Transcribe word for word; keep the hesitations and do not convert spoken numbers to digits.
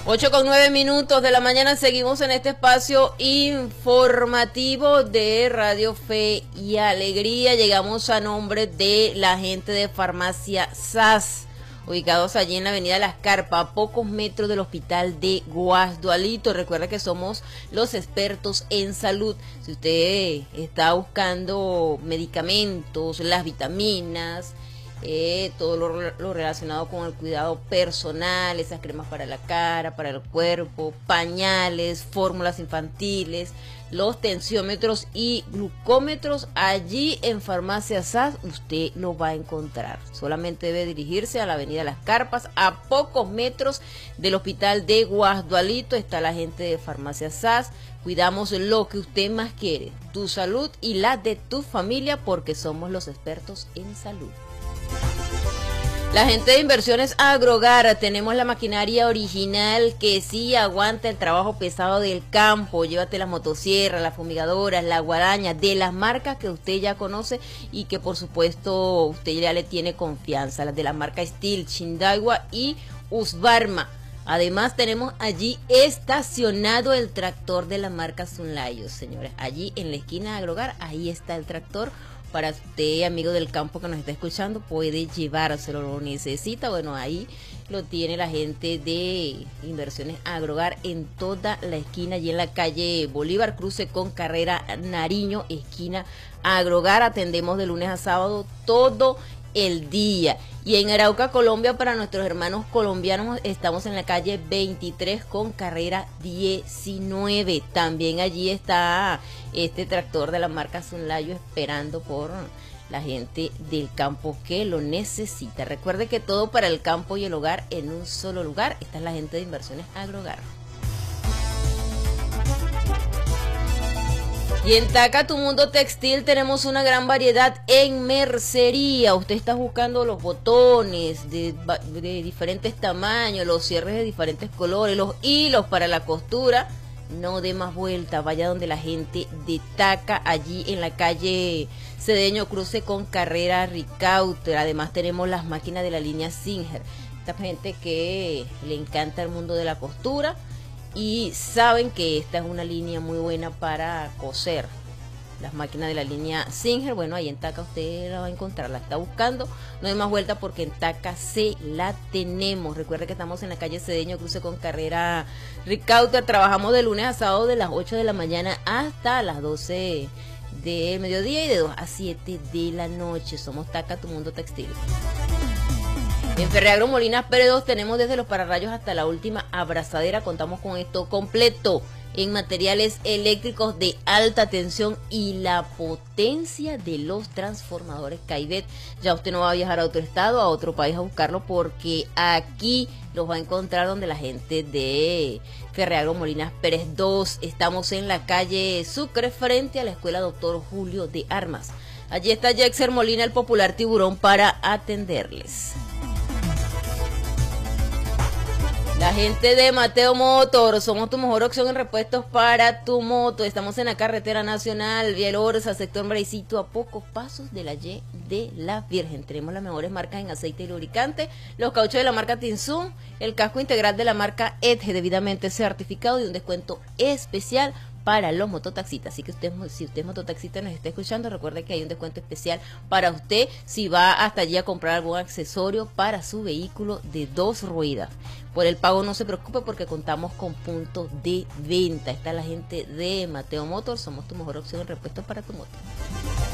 ocho con nueve minutos de la mañana, seguimos en este espacio informativo de Radio Fe y Alegría. Llegamos a nombre de la gente de Farmacia S A S, ubicados allí en la avenida Las Carpas, a pocos metros del hospital de Guasdualito. Recuerda que somos los expertos en salud. Si usted está buscando medicamentos, las vitaminas, Eh, todo lo, lo relacionado con el cuidado personal, esas cremas para la cara, para el cuerpo, pañales, fórmulas infantiles, los tensiómetros y glucómetros, allí en Farmacia S A S usted lo va a encontrar. Solamente debe dirigirse a la avenida Las Carpas, a pocos metros del hospital de Guasdualito. Está la gente de Farmacia S A S. Cuidamos lo que usted más quiere, tu salud y la de tu familia, porque somos los expertos en salud. La gente de Inversiones Agrogar, tenemos la maquinaria original que sí aguanta el trabajo pesado del campo. Llévate las motosierras, las fumigadoras, la guadaña, de las marcas que usted ya conoce y que por supuesto usted ya le tiene confianza, las de la marca Steel, Chindagua y Husqvarna. Además tenemos allí estacionado el tractor de la marca Sunlayo, señores. Allí en la esquina de Agrogar, ahí está el tractor. Para usted, amigo del campo que nos está escuchando, puede llevárselo, lo necesita. Bueno, ahí lo tiene la gente de Inversiones Agrogar en toda la esquina, allí en la calle Bolívar, cruce con Carrera Nariño, esquina Agrogar. Atendemos de lunes a sábado todo el día. Y en Arauca, Colombia, para nuestros hermanos colombianos, estamos en la calle veintitrés con Carrera diecinueve. También allí está este tractor de la marca Sunlayo esperando por la gente del campo que lo necesita. Recuerde que todo para el campo y el hogar en un solo lugar. Esta es la gente de Inversiones Agrogar. Y en Taca Tu Mundo Textil tenemos una gran variedad en mercería. Usted está buscando los botones de, de diferentes tamaños, los cierres de diferentes colores, los hilos para la costura. No dé más vuelta, vaya donde la gente de Taca, allí en la calle Cedeño, cruce con Carrera Ricauter. Además tenemos las máquinas de la línea Singer. Esta gente que le encanta el mundo de la costura y saben que esta es una línea muy buena para coser. Las máquinas de la línea Singer, bueno, ahí en Taca usted la va a encontrar, la está buscando, no hay más vuelta porque en Taca se la tenemos. Recuerde que estamos en la calle Cedeño, cruce con Carrera Ricauter. Trabajamos de lunes a sábado de las ocho de la mañana hasta las doce del mediodía y de dos a siete de la noche. Somos Taca Tu Mundo Textil. En Ferreagro Molinas Pérez dos tenemos desde los pararrayos hasta la última abrazadera. Contamos con esto completo en materiales eléctricos de alta tensión y la potencia de los transformadores Caivet. Ya usted no va a viajar a otro estado, a otro país a buscarlo, porque aquí los va a encontrar donde la gente de Ferreagro Molinas Pérez dos. Estamos en la calle Sucre frente a la Escuela Doctor Julio de Armas. Allí está Jexer Molina, el popular tiburón, para atenderles. La gente de Mateo Motor, somos tu mejor opción en repuestos para tu moto. Estamos en la carretera nacional, Vía El Orza, sector Breicito, a pocos pasos de la Y de la Virgen. Tenemos las mejores marcas en aceite y lubricante, los cauchos de la marca Tinsum, el casco integral de la marca Edge, debidamente certificado, y un descuento especial para los mototaxistas. Así que usted, si usted es mototaxista y nos está escuchando, recuerde que hay un descuento especial para usted si va hasta allí a comprar algún accesorio para su vehículo de dos ruedas. Por el pago no se preocupe porque contamos con puntos de venta. Está la gente de Mateo Motor, somos tu mejor opción en repuestos para tu moto.